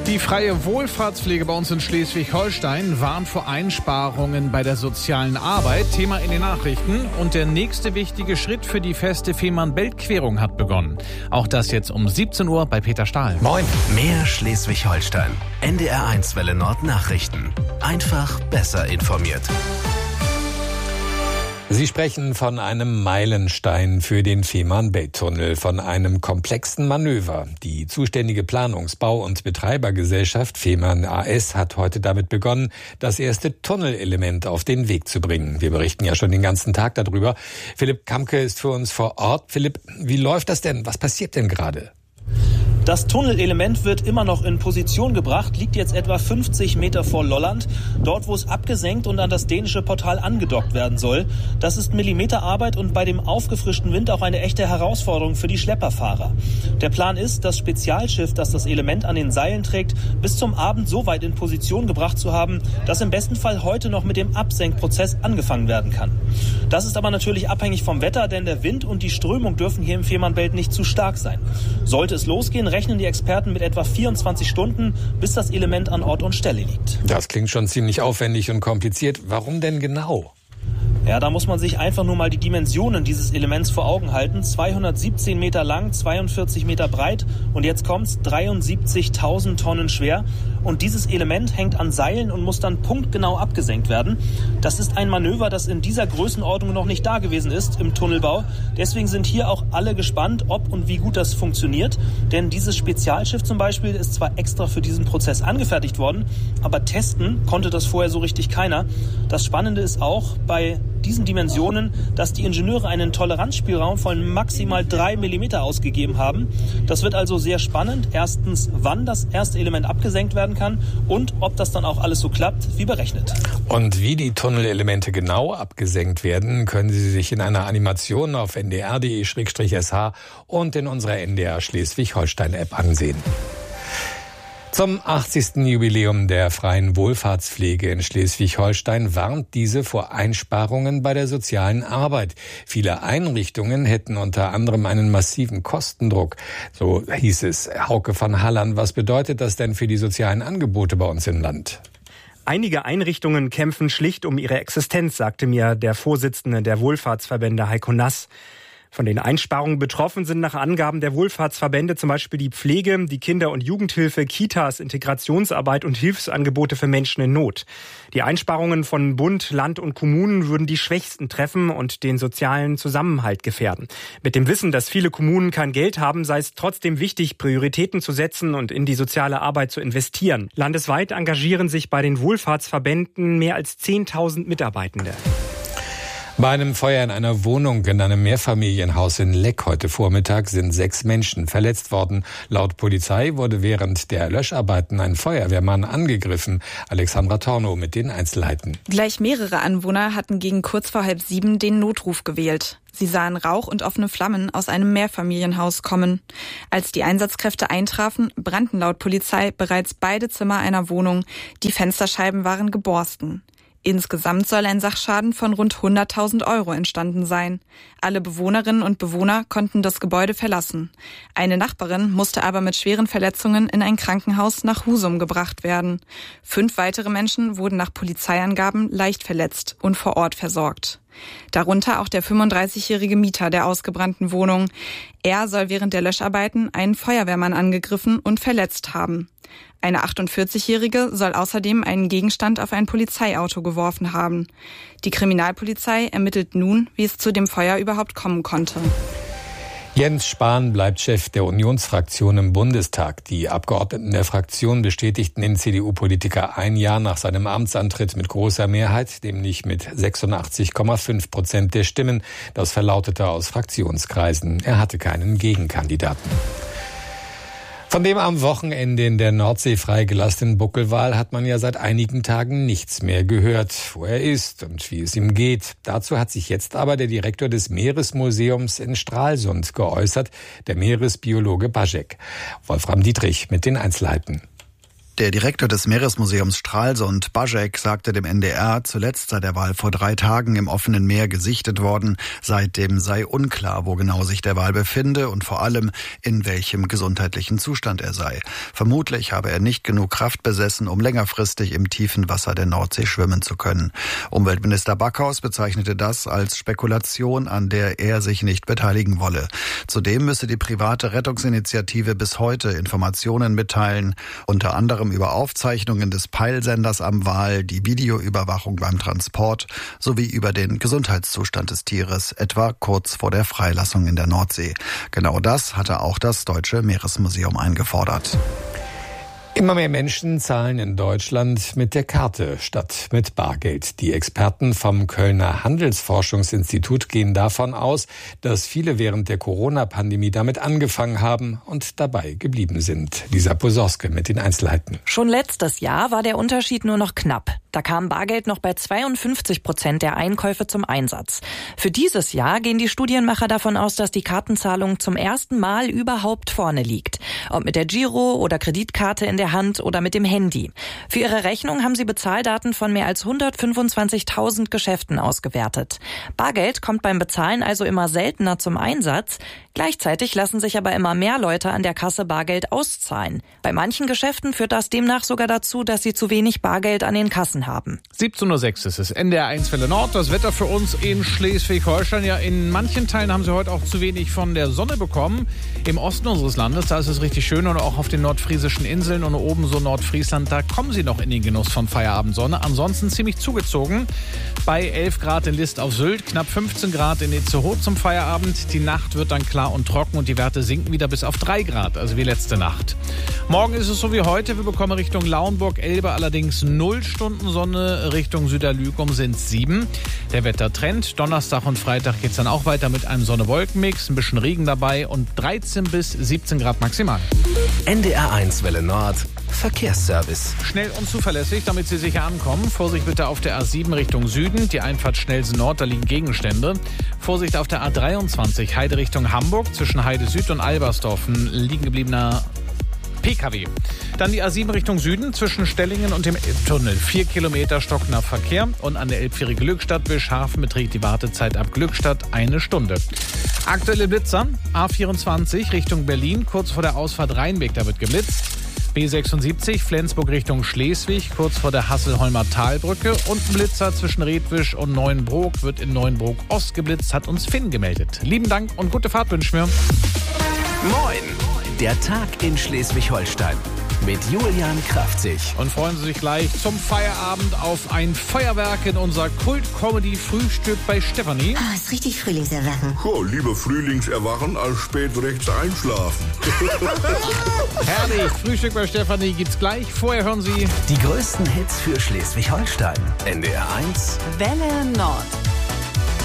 Die freie Wohlfahrtspflege bei uns in Schleswig-Holstein warnt vor Einsparungen bei der sozialen Arbeit. Thema in den Nachrichten. Und der nächste wichtige Schritt für die feste Fehmarn-Belt-Querung hat begonnen. Auch das jetzt um 17 Uhr bei Peter Stahl. Moin. Mehr Schleswig-Holstein. NDR1 Welle Nord Nachrichten. Einfach besser informiert. Sie sprechen von einem Meilenstein für den Fehmarn-Belt-Tunnel, von einem komplexen Manöver. Die zuständige Planungs-, Bau- und Betreibergesellschaft Fehmarn AS hat heute damit begonnen, das erste Tunnelelement auf den Weg zu bringen. Wir berichten ja schon den ganzen Tag darüber. Philipp Kamke ist für uns vor Ort. Philipp, wie läuft das denn? Was passiert denn gerade? Das Tunnelelement wird immer noch in Position gebracht, liegt jetzt etwa 50 Meter vor Lolland, dort wo es abgesenkt und an das dänische Portal angedockt werden soll. Das ist Millimeterarbeit und bei dem aufgefrischten Wind auch eine echte Herausforderung für die Schlepperfahrer. Der Plan ist, das Spezialschiff, das das Element an den Seilen trägt, bis zum Abend so weit in Position gebracht zu haben, dass im besten Fall heute noch mit dem Absenkprozess angefangen werden kann. Das ist aber natürlich abhängig vom Wetter, denn der Wind und die Strömung dürfen hier im Fehmarnbelt nicht zu stark sein. Sollte es losgehen, rechnen die Experten mit etwa 24 Stunden, bis das Element an Ort und Stelle liegt. Das klingt schon ziemlich aufwendig und kompliziert. Warum denn genau? Ja, da muss man sich einfach nur mal die Dimensionen dieses Elements vor Augen halten. 217 Meter lang, 42 Meter breit und jetzt kommt's, 73.000 Tonnen schwer. Und dieses Element hängt an Seilen und muss dann punktgenau abgesenkt werden. Das ist ein Manöver, das in dieser Größenordnung noch nicht da gewesen ist im Tunnelbau. Deswegen sind hier auch alle gespannt, ob und wie gut das funktioniert. Denn dieses Spezialschiff zum Beispiel ist zwar extra für diesen Prozess angefertigt worden, aber testen konnte das vorher so richtig keiner. Das Spannende ist auch bei diesen Dimensionen, dass die Ingenieure einen Toleranzspielraum von maximal 3 mm ausgegeben haben. Das wird also sehr spannend. Erstens, wann das erste Element abgesenkt werden kann und ob das dann auch alles so klappt, wie berechnet. Und wie die Tunnelelemente genau abgesenkt werden, können Sie sich in einer Animation auf ndr.de/sh und in unserer NDR Schleswig-Holstein-App ansehen. Zum 80. Jubiläum der freien Wohlfahrtspflege in Schleswig-Holstein warnt diese vor Einsparungen bei der sozialen Arbeit. Viele Einrichtungen hätten unter anderem einen massiven Kostendruck. So hieß es. Hauke von Halland, was bedeutet das denn für die sozialen Angebote bei uns im Land? Einige Einrichtungen kämpfen schlicht um ihre Existenz, sagte mir der Vorsitzende der Wohlfahrtsverbände Heiko Nass. Von den Einsparungen betroffen sind nach Angaben der Wohlfahrtsverbände zum Beispiel die Pflege, die Kinder- und Jugendhilfe, Kitas, Integrationsarbeit und Hilfsangebote für Menschen in Not. Die Einsparungen von Bund, Land und Kommunen würden die Schwächsten treffen und den sozialen Zusammenhalt gefährden. Mit dem Wissen, dass viele Kommunen kein Geld haben, sei es trotzdem wichtig, Prioritäten zu setzen und in die soziale Arbeit zu investieren. Landesweit engagieren sich bei den Wohlfahrtsverbänden mehr als 10.000 Mitarbeitende. Bei einem Feuer in einer Wohnung in einem Mehrfamilienhaus in Leck heute Vormittag sind 6 Menschen verletzt worden. Laut Polizei wurde während der Löscharbeiten ein Feuerwehrmann angegriffen. Alexandra Tornow mit den Einzelheiten. Gleich mehrere Anwohner hatten gegen kurz vor 6:30 den Notruf gewählt. Sie sahen Rauch und offene Flammen aus einem Mehrfamilienhaus kommen. Als die Einsatzkräfte eintrafen, brannten laut Polizei bereits beide Zimmer einer Wohnung. Die Fensterscheiben waren geborsten. Insgesamt soll ein Sachschaden von rund 100.000 € entstanden sein. Alle Bewohnerinnen und Bewohner konnten das Gebäude verlassen. Eine Nachbarin musste aber mit schweren Verletzungen in ein Krankenhaus nach Husum gebracht werden. 5 weitere Menschen wurden nach Polizeiangaben leicht verletzt und vor Ort versorgt. Darunter auch der 35-jährige Mieter der ausgebrannten Wohnung. Er soll während der Löscharbeiten einen Feuerwehrmann angegriffen und verletzt haben. Eine 48-jährige soll außerdem einen Gegenstand auf ein Polizeiauto geworfen haben. Die Kriminalpolizei ermittelt nun, wie es zu dem Feuer überhaupt kommen konnte. Jens Spahn bleibt Chef der Unionsfraktion im Bundestag. Die Abgeordneten der Fraktion bestätigten den CDU-Politiker ein Jahr nach seinem Amtsantritt mit großer Mehrheit, nämlich mit 86,5% der Stimmen. Das verlautete aus Fraktionskreisen. Er hatte keinen Gegenkandidaten. Von dem am Wochenende in der Nordsee freigelassenen Buckelwal hat man ja seit einigen Tagen nichts mehr gehört, wo er ist und wie es ihm geht. Dazu hat sich jetzt aber der Direktor des Meeresmuseums in Stralsund geäußert, der Meeresbiologe Baschek. Wolfram Dietrich mit den Einzelheiten. Der Direktor des Meeresmuseums Stralsund, Bažek, sagte dem NDR, zuletzt sei der Wal vor 3 Tagen im offenen Meer gesichtet worden. Seitdem sei unklar, wo genau sich der Wal befinde und vor allem, in welchem gesundheitlichen Zustand er sei. Vermutlich habe er nicht genug Kraft besessen, um längerfristig im tiefen Wasser der Nordsee schwimmen zu können. Umweltminister Backhaus bezeichnete das als Spekulation, an der er sich nicht beteiligen wolle. Zudem müsse die private Rettungsinitiative bis heute Informationen mitteilen, unter anderem über Aufzeichnungen des Peilsenders am Wal, die Videoüberwachung beim Transport sowie über den Gesundheitszustand des Tieres, etwa kurz vor der Freilassung in der Nordsee. Genau das hatte auch das Deutsche Meeresmuseum eingefordert. Immer mehr Menschen zahlen in Deutschland mit der Karte statt mit Bargeld. Die Experten vom Kölner Handelsforschungsinstitut gehen davon aus, dass viele während der Corona-Pandemie damit angefangen haben und dabei geblieben sind. Lisa Posorske mit den Einzelheiten. Schon letztes Jahr war der Unterschied nur noch knapp. Da kam Bargeld noch bei 52% der Einkäufe zum Einsatz. Für dieses Jahr gehen die Studienmacher davon aus, dass die Kartenzahlung zum ersten Mal überhaupt vorne liegt. Ob mit der Giro- oder Kreditkarte in der Hand oder mit dem Handy. Für ihre Rechnung haben sie Bezahldaten von mehr als 125.000 Geschäften ausgewertet. Bargeld kommt beim Bezahlen also immer seltener zum Einsatz. Gleichzeitig lassen sich aber immer mehr Leute an der Kasse Bargeld auszahlen. Bei manchen Geschäften führt das demnach sogar dazu, dass sie zu wenig Bargeld an den Kassen haben. 17:06 Uhr ist es, NDR 1 Welle Nord. Das Wetter für uns in Schleswig-Holstein. Ja, in manchen Teilen haben sie heute auch zu wenig von der Sonne bekommen. Im Osten unseres Landes, da ist es richtig schön, und auch auf den nordfriesischen Inseln und oben so Nordfriesland, da kommen sie noch in den Genuss von Feierabendsonne. Ansonsten ziemlich zugezogen. Bei 11 Grad in List auf Sylt, knapp 15 Grad in Itzehoe zum Feierabend. Die Nacht wird dann klar und trocken und die Werte sinken wieder bis auf 3 Grad, also wie letzte Nacht. Morgen ist es so wie heute. Wir bekommen Richtung Lauenburg, Elbe allerdings 0 Stunden Sonne. Richtung Süderlügum sind es 7. Der Wettertrend. Donnerstag und Freitag geht es dann auch weiter mit einem Sonne-Wolken-Mix. Ein bisschen Regen dabei und 13 bis 17 Grad maximal. NDR 1 Welle Nord. Verkehrsservice. Schnell und zuverlässig, damit Sie sicher ankommen. Vorsicht bitte auf der A7 Richtung Süden, die Einfahrt Schnellsen Nord, da liegen Gegenstände. Vorsicht auf der A23 Heide Richtung Hamburg, zwischen Heide Süd und Albersdorf ein liegen gebliebener PKW. Dann die A7 Richtung Süden, zwischen Stellingen und dem Elbtunnel. 4 Kilometer stockender Verkehr und an der Elbfähre Glückstadt Wilshafen beträgt die Wartezeit ab Glückstadt 1 Stunde. Aktuelle Blitzer, A24 Richtung Berlin, kurz vor der Ausfahrt Rheinweg, da wird geblitzt. B76 Flensburg Richtung Schleswig, kurz vor der Hasselholmer Talbrücke. Und ein Blitzer zwischen Redwisch und Neuenbrook wird in Neuenbrook Ost geblitzt, hat uns Finn gemeldet. Lieben Dank und gute Fahrt wünschen wir. Moin, der Tag in Schleswig-Holstein mit Julian Kraftzig. Und freuen Sie sich gleich zum Feierabend auf ein Feuerwerk in unser Kult-Comedy-Frühstück bei Stefanie. Ah, ist richtig Frühlingserwachen. Oh, lieber Frühlingserwachen als spät rechts einschlafen. Herrlich, Frühstück bei Stefanie gibt's gleich. Vorher hören Sie die größten Hits für Schleswig-Holstein. NDR 1 Welle Nord.